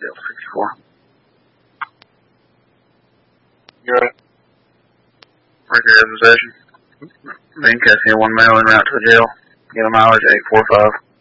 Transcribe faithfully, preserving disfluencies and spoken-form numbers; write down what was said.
jail sixty-four. You're right. Record of possession. Being Casino one mailing route to the jail. Get a mileage eight four five.